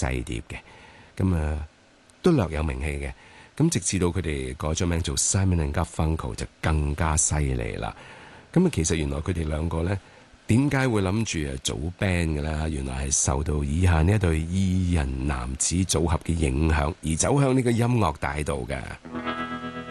細碟嘅，咁都略有名氣嘅。咁直至到佢哋改咗名做 Simon and Garfunkel 就更加犀利啦。咁其實原來佢哋兩個呢，點解會諗住組 band 嘅啦？原來係受到以下呢一對二人男子組合嘅影響，而走向呢個音樂大道嘅。